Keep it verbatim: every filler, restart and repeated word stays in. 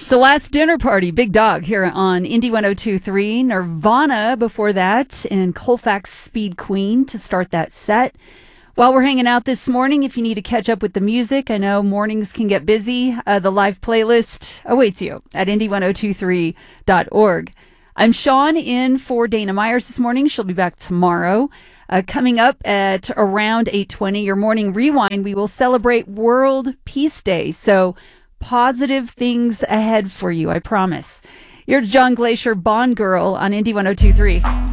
It's the Last Dinner Party, Big Dog, here on Indie one oh two point three. Nirvana before that, and Colfax Speed Queen to start that set. While we're hanging out this morning, if you need to catch up with the music, I know mornings can get busy. Uh, the live playlist awaits you at indie one oh two three dot org. I'm Sean in for Dana Myers this morning. She'll be back tomorrow. Uh, coming up at around eight twenty, your morning rewind, we will celebrate World Peace Day. So positive things ahead for you, I promise. You're John Glacier, Bond Girl on Indie one oh two point three.